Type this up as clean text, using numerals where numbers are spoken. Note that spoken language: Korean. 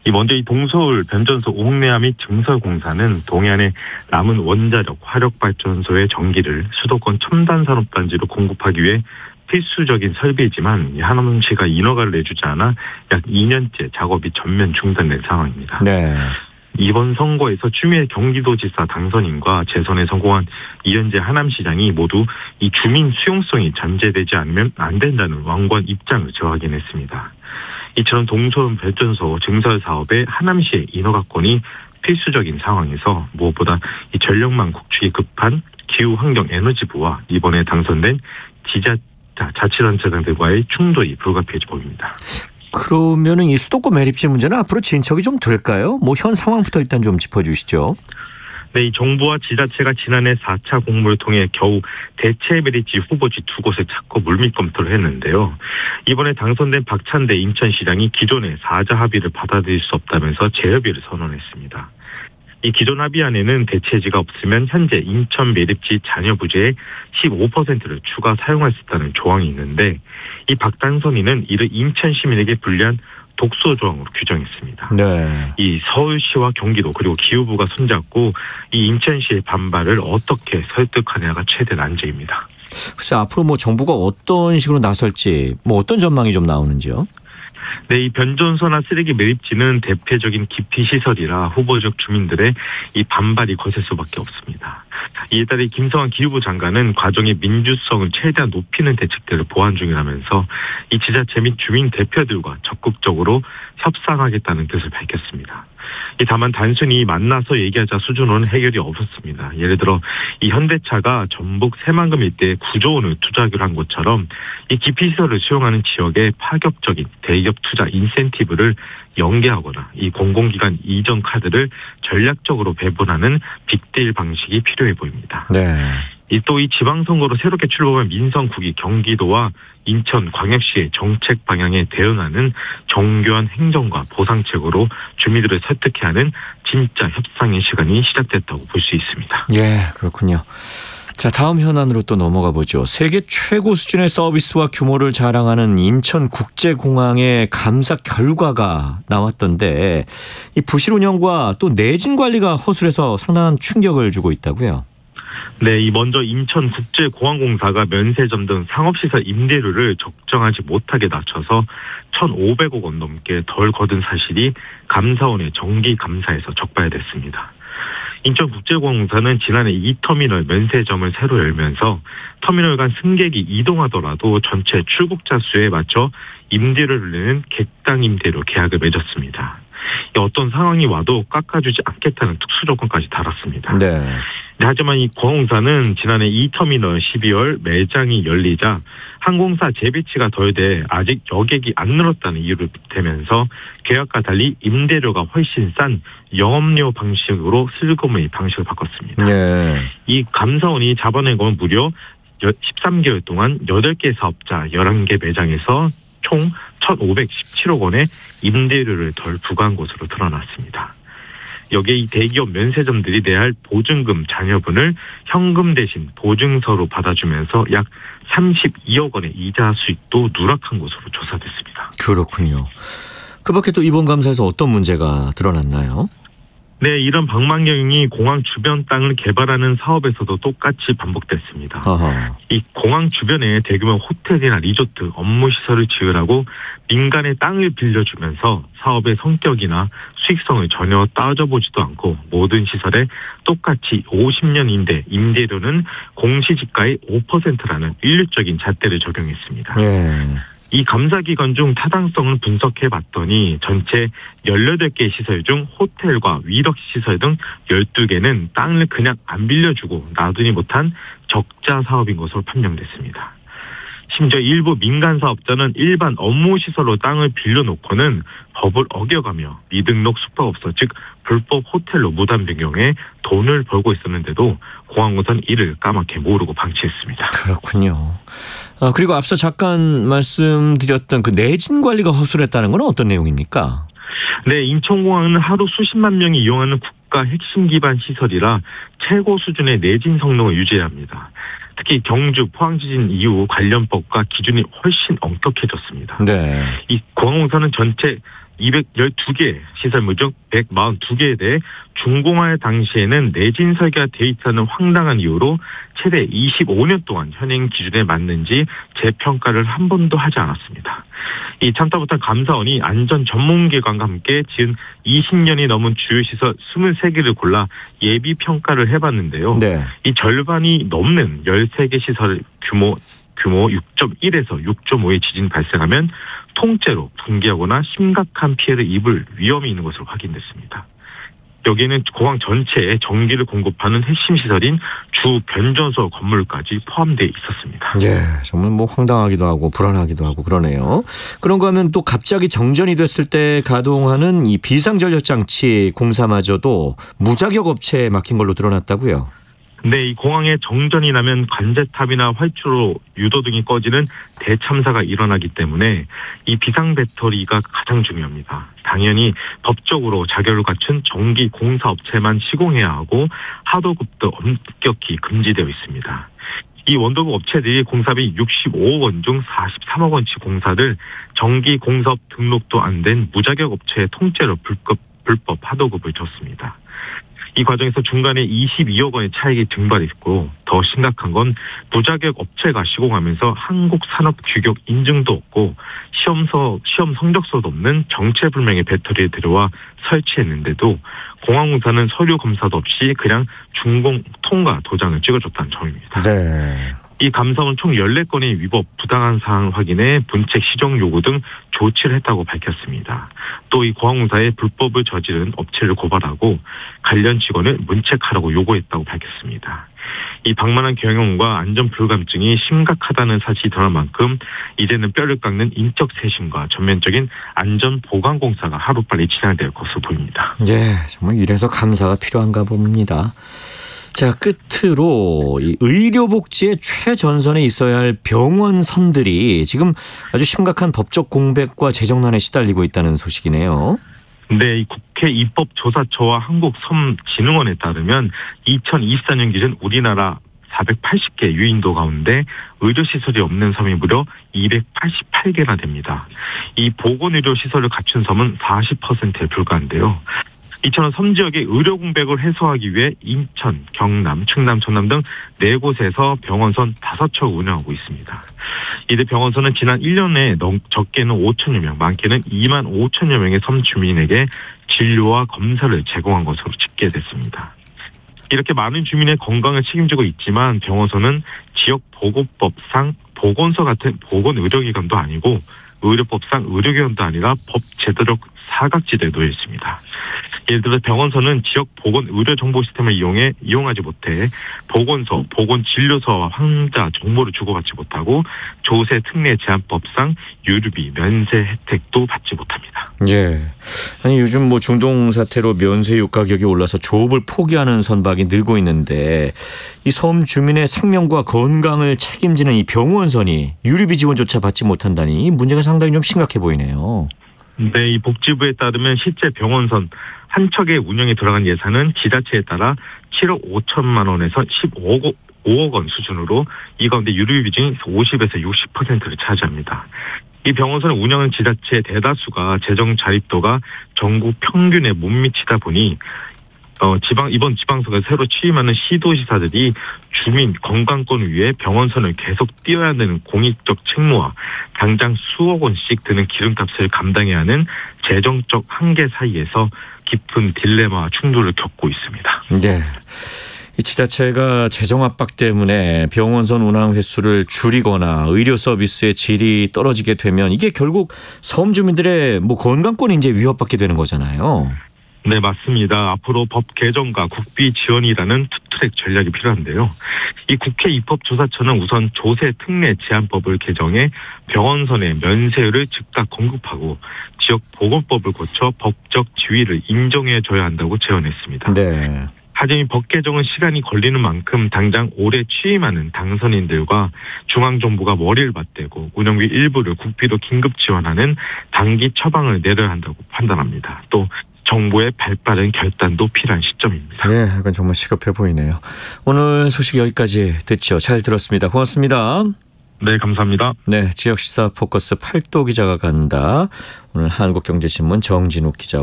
먼저 이 동서울 변전소 옥내화 및 증설공사는 동해안의 남은 원자력 화력발전소의 전기를 수도권 첨단산업단지로 공급하기 위해 필수적인 설비이지만 하남시가 인허가를 내주지 않아 약 2년째 작업이 전면 중단된 상황입니다. 네. 이번 선거에서 추미애 경기도지사 당선인과 재선에 성공한 이현재 하남시장이 모두 이 주민 수용성이 전제되지 않으면 안 된다는 왕관 입장을 저확인했습니다. 이처럼 동서울 발전소 증설 사업에 하남시의 인허가권이 필수적인 상황에서 무엇보다 이 전력망 구축이 급한 기후환경에너지부와 이번에 당선된 자치단체장들과의 충돌이 불가피해 보입니다. 그러면은 이 수도권 매립지 문제는 앞으로 진척이 좀 될까요? 현 상황부터 일단 좀 짚어주시죠. 네, 이 정부와 지자체가 지난해 4차 공모를 통해 겨우 대체 매립지 후보지 2곳을 찾고 물밑 검토를 했는데요. 이번에 당선된 박찬대 인천시장이 기존의 4자 합의를 받아들일 수 없다면서 재협의를 선언했습니다. 이 기존 합의안에는 대체지가 없으면 현재 인천 매립지 잔여 부재의 15%를 추가 사용할 수 있다는 조항이 있는데 이 박 당선인은 이를 인천 시민에게 불리한 독소 조항으로 규정했습니다. 네. 이 서울시와 경기도 그리고 기후부가 손잡고 이 인천시의 반발을 어떻게 설득하냐가 최대 난제입니다. 글쎄 앞으로 정부가 어떤 식으로 나설지 어떤 전망이 좀 나오는지요? 네, 이 변전소나 쓰레기 매립지는 대표적인 기피 시설이라 후보 지역 주민들의 이 반발이 거셀 수밖에 없습니다. 이에 따라 김성환 기후부 장관은 과정의 민주성을 최대한 높이는 대책들을 보완 중이라면서 이 지자체 및 주민 대표들과 적극적으로 협상하겠다는 뜻을 밝혔습니다. 다만 단순히 만나서 얘기하자 수준으로는 해결이 없었습니다. 예를 들어 이 현대차가 전북 새만금 일대에 9조 원을 투자하기로 한 것처럼 이 기피시설을 수용하는 지역에 파격적인 대기업 투자 인센티브를 연계하거나 이 공공기관 이전 카드를 전략적으로 배분하는 빅딜 방식이 필요해 보입니다. 네. 또 이 지방선거로 새롭게 출범한 민선국이 경기도와 인천광역시의 정책 방향에 대응하는 정교한 행정과 보상책으로 주민들을 설득해야 하는 진짜 협상의 시간이 시작됐다고 볼 수 있습니다. 예, 그렇군요. 자, 다음 현안으로 또 넘어가 보죠. 세계 최고 수준의 서비스와 규모를 자랑하는 인천국제공항의 감사 결과가 나왔던데 이 부실 운영과 또 내진 관리가 허술해서 상당한 충격을 주고 있다고요. 네, 먼저 인천국제공항공사가 면세점 등 상업시설 임대료를 적정하지 못하게 낮춰서 1,500억 원 넘게 덜 거둔 사실이 감사원의 정기감사에서 적발됐습니다. 인천국제공항공사는 지난해 2터미널 면세점을 새로 열면서 터미널 간 승객이 이동하더라도 전체 출국자 수에 맞춰 임대료를 내는 객당 임대료 계약을 맺었습니다. 어떤 상황이 와도 깎아주지 않겠다는 특수 조건까지 달았습니다. 네. 하지만 이 공항공사는 지난해 2터미널 12월 매장이 열리자 항공사 재배치가 덜 돼 아직 여객이 안 늘었다는 이유를 대면서 계약과 달리 임대료가 훨씬 싼 영업료 방식으로 슬그머니 방식을 바꿨습니다. 네. 이 감사원이 잡아낸 건 무려 13개월 동안 8개 사업자 11개 매장에서 총 1,517억 원의 임대료를 덜 부과한 것으로 드러났습니다. 여기에 이 대기업 면세점들이 내야 할 보증금 잔여분을 현금 대신 보증서로 받아주면서 약 32억 원의 이자 수익도 누락한 것으로 조사됐습니다. 그렇군요. 그 밖에 또 이번 감사에서 어떤 문제가 드러났나요? 네, 이런 방망경이 공항 주변 땅을 개발하는 사업에서도 똑같이 반복됐습니다. 어허. 이 공항 주변에 대규모 호텔이나 리조트, 업무시설을 지으라고 민간의 땅을 빌려주면서 사업의 성격이나 수익성을 전혀 따져보지도 않고 모든 시설에 똑같이 50년인데 임대료는 공시지가의 5%라는 일률적인 잣대를 적용했습니다. 예. 이 감사 기간 중 타당성을 분석해 봤더니 전체 18개 시설 중 호텔과 위력 시설 등 12개는 땅을 그냥 안 빌려주고 놔두니 못한 적자 사업인 것으로 판명됐습니다. 심지어 일부 민간 사업자는 일반 업무 시설로 땅을 빌려놓고는 법을 어겨가며 미등록 숙박업소 즉 불법 호텔로 무단 변경해 돈을 벌고 있었는데도 공항공사는 이를 까맣게 모르고 방치했습니다. 그렇군요. 그리고 앞서 잠깐 말씀드렸던 그 내진 관리가 허술했다는 건 어떤 내용입니까? 네, 인천공항은 하루 수십만 명이 이용하는 국가 핵심 기반 시설이라 최고 수준의 내진 성능을 유지해야 합니다. 특히 경주 포항 지진 이후 관련법과 기준이 훨씬 엄격해졌습니다. 네. 이 공항공사는 전체 212개 시설물 중 142개에 대해 준공할 당시에는 내진 설계가 돼 있다는 황당한 이유로 최대 25년 동안 현행 기준에 맞는지 재평가를 한 번도 하지 않았습니다. 이 참다 못한 감사원이 안전 전문기관과 함께 지은 20년이 넘은 주요 시설 23개를 골라 예비 평가를 해봤는데요. 네. 이 절반이 넘는 13개 시설 규모 6.1에서 6.5의 지진이 발생하면 통째로 붕괴하거나 심각한 피해를 입을 위험이 있는 것으로 확인됐습니다. 여기에는 공항 전체에 전기를 공급하는 핵심 시설인 주 변전소 건물까지 포함되어 있었습니다. 예, 정말 뭐 황당하기도 하고 불안하기도 하고 그러네요. 그런가 하면 또 갑자기 정전이 됐을 때 가동하는 이 비상전력장치 공사마저도 무자격 업체에 맡긴 걸로 드러났다고요? 네, 이 공항에 정전이 나면 관제탑이나 활주로 유도등이 꺼지는 대참사가 일어나기 때문에 이 비상 배터리가 가장 중요합니다. 당연히 법적으로 자격을 갖춘 전기 공사 업체만 시공해야 하고 하도급도 엄격히 금지되어 있습니다. 이 원도급 업체들이 공사비 65억 원 중 43억 원치 공사를 전기 공사업 등록도 안 된 무자격 업체에 통째로 불법 하도급을 줬습니다. 이 과정에서 중간에 22억 원의 차익이 증발했고 더 심각한 건 무자격 업체가 시공하면서 한국산업규격 인증도 없고 시험 성적서도 없는 정체불명의 배터리를 들여와 설치했는데도 공항공사는 서류 검사도 없이 그냥 준공 통과 도장을 찍어줬다는 점입니다. 네. 이 감사원은 총 14건의 위법 부당한 사항 확인에 분책 시정 요구 등 조치를 했다고 밝혔습니다. 또 이 공항공사에 불법을 저지른 업체를 고발하고 관련 직원을 문책하라고 요구했다고 밝혔습니다. 이 방만한 경영과 안전 불감증이 심각하다는 사실이 드러난 만큼 이제는 뼈를 깎는 인적 쇄신과 전면적인 안전 보강 공사가 하루빨리 진행될 것으로 보입니다. 예, 정말 이래서 감사가 필요한가 봅니다. 자, 끝으로 이 의료복지의 최전선에 있어야 할 병원선들이 지금 아주 심각한 법적 공백과 재정난에 시달리고 있다는 소식이네요. 네, 이 국회 입법조사처와 한국섬진흥원에 따르면 2024년 기준 우리나라 480개 유인도 가운데 의료시설이 없는 섬이 무려 288개나 됩니다. 이 보건의료시설을 갖춘 섬은 40%에 불과한데요. 이처럼 섬 지역의 의료 공백을 해소하기 위해 인천, 경남, 충남, 전남 등 4곳에서 병원선 5척 운영하고 있습니다. 이들 병원선은 지난 1년에 적게는 5천여 명, 많게는 2만 5천여 명의 섬 주민에게 진료와 검사를 제공한 것으로 집계됐습니다. 이렇게 많은 주민의 건강을 책임지고 있지만 병원선은 지역보건법상 보건소 같은 보건의료기관도 아니고 의료법상 의료기관도 아니라 법 제도적 사각지대에 놓여 있습니다. 예를 들어 병원서는 지역 보건 의료 정보 시스템을 이용하지 못해 보건소, 보건진료소와 환자 정보를 주고받지 못하고 조세 특례 제한법상 유류비 면세 혜택도 받지 못합니다. 예. 아니 요즘 뭐 중동 사태로 면세유 가격이 올라서 조업을 포기하는 선박이 늘고 있는데 이 섬 주민의 생명과 건강을 책임지는 이 병원선이 유류비 지원조차 받지 못한다니 이 문제가 상당히 좀 심각해 보이네요. 네, 이 복지부에 따르면 실제 병원선 한 척의 운영에 들어간 예산은 지자체에 따라 7억 5천만 원에서 15억 원 수준으로 이 가운데 유류비 비중이 50에서 60%를 차지합니다. 이 병원선을 운영하는 지자체의 대다수가 재정 자립도가 전국 평균에 못 미치다 보니 이번 지방선거에 새로 취임하는 시도지사들이 주민 건강권을 위해 병원선을 계속 띄워야 되는 공익적 책무와 당장 수억 원씩 드는 기름값을 감당해야 하는 재정적 한계 사이에서 깊은 딜레마와 충돌을 겪고 있습니다. 네. 이 지자체가 재정 압박 때문에 병원선 운항 횟수를 줄이거나 의료 서비스의 질이 떨어지게 되면 이게 결국 섬 주민들의 뭐 건강권이 이제 위협받게 되는 거잖아요. 네, 맞습니다. 앞으로 법 개정과 국비 지원이라는 투트랙 전략이 필요한데요. 이 국회 입법조사처는 우선 조세 특례 제한법을 개정해 병원선의 면세율을 즉각 공급하고 지역 보건법을 고쳐 법적 지위를 인정해줘야 한다고 제언했습니다. 네. 하지만 법 개정은 시간이 걸리는 만큼 당장 올해 취임하는 당선인들과 중앙정부가 머리를 맞대고 운영비 일부를 국비로 긴급 지원하는 단기 처방을 내려야 한다고 판단합니다. 또 정부의 발빠른 결단도 필요한 시점입니다. 네, 약간 정말 시급해 보이네요. 오늘 소식 여기까지 듣죠. 잘 들었습니다. 고맙습니다. 네, 감사합니다. 네, 지역시사 포커스 팔도 기자가 간다. 오늘 한국경제신문 정진욱 기자와